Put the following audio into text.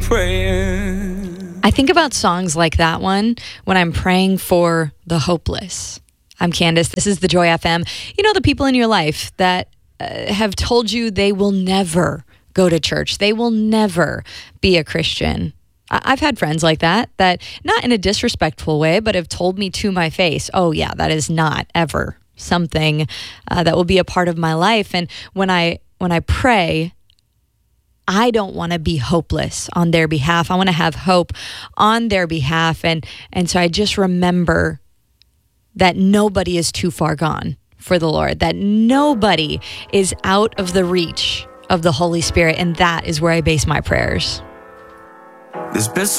praying. I think about songs like that one when I'm praying for the hopeless. I'm Candace. This is the Joy FM. You know, the people in your life that have told you they will never go to church. They will never be a Christian. I've had friends like that not in a disrespectful way, but have told me to my face, oh yeah, that is not ever something that will be a part of my life. And when I pray, I don't want to be hopeless on their behalf. I want to have hope on their behalf. And so I just remember that nobody is too far gone for the Lord, that nobody is out of the reach of the Holy Spirit. And that is where I base my prayers. There's been